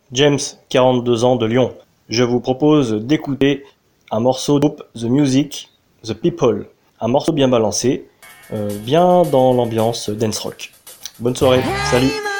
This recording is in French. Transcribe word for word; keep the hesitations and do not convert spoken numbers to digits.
James, quarante-deux ans de Lyon. Je vous propose d'écouter un morceau de groupe The Music, The People. Un morceau bien balancé, euh, bien dans l'ambiance dance rock. Bonne soirée, salut!